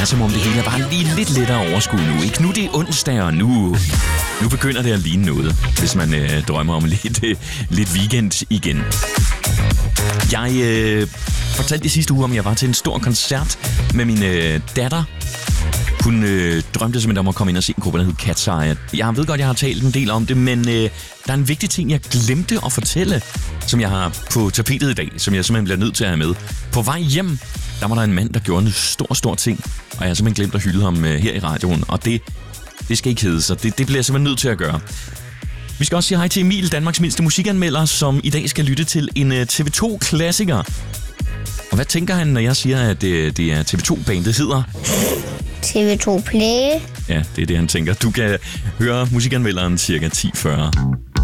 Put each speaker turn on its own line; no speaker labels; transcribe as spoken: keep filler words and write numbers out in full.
er som om det hele er bare lige lidt lettere overskud nu, ikke? Nu det er onsdag, og nu, nu begynder det at ligne noget, hvis man øh, drømmer om lidt, øh, lidt weekend igen. Jeg øh, fortalte i sidste uge, om jeg var til en stor koncert med min øh, datter. Hun øh, drømte simpelthen om at komme ind og se en gruppe, der hed Cat's Eye. Jeg ved godt, jeg har talt en del om det, men øh, der er en vigtig ting, jeg glemte at fortælle, som jeg har på tapetet i dag, som jeg simpelthen bliver nødt til at have med. På vej hjem, der var der en mand, der gjorde en stor, stor ting, og jeg har simpelthen glemt at hylde ham øh, her i radioen, og det, det skal ikke hedde sig. Det, det bliver jeg simpelthen nødt til at gøre. Vi skal også sige hej til Emil, Danmarks mindste musikanmelder, som i dag skal lytte til en øh, T V to-klassiker. Og hvad tænker han, når jeg siger, at det, det er T V to-bandet hedder?
T V to Play.
Ja, det er det, han tænker. Du kan høre musikanmelderen cirka ti fyrre.